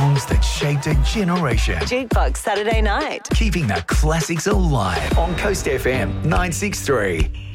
songs that shaped a generation. Jukebox Saturday night. Keeping the classics alive on Coast FM 963.